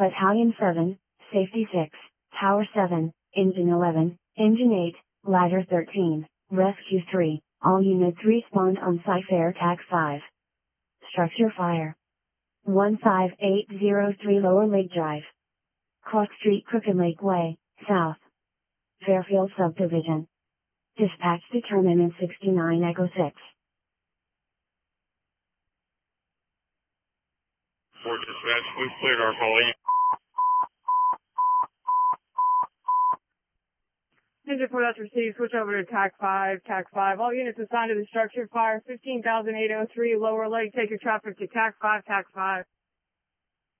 Battalion 7, Safety 6, Tower 7, Engine 11, Engine 8, Ladder 13, Rescue 3, all units respawned on Cypher TAC 5. Structure fire. 15803 Lower Lake Drive. Cross Street Crooked Lake Way, South. Fairfield Subdivision. Dispatch determinant 69 Echo 6. For dispatch, we've cleared our volume. Engine 4, that's received. Switch over to TAC 5, TAC 5. All units assigned to the structure fire, 15,803 Lower Lake. Take your traffic to TAC 5, TAC 5.